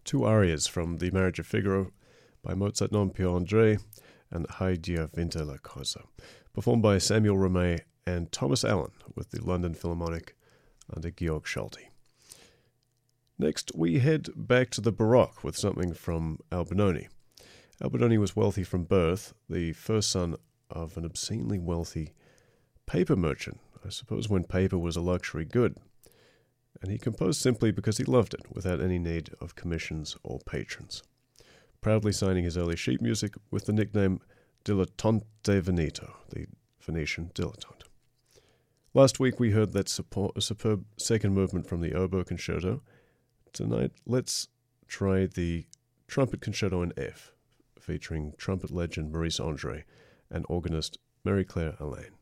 two arias from The Marriage of Figaro by Mozart non più André and Hai Dia Vinta la Cosa, performed by Samuel Romay and Thomas Allen with the London Philharmonic under Georg Scholti. Next, we head back to the Baroque with something from Albinoni. Albinoni was wealthy from birth, the first son of an obscenely wealthy paper merchant, I suppose when paper was a luxury good, and he composed simply because he loved it, without any need of commissions or patrons, proudly signing his early sheet music with the nickname Dilettante Veneto, the Venetian dilettante. Last week we heard that superb second movement from the Oboe Concerto. Tonight let's try the Trumpet Concerto in F, featuring trumpet legend Maurice Andre and organist Marie-Claire Alain.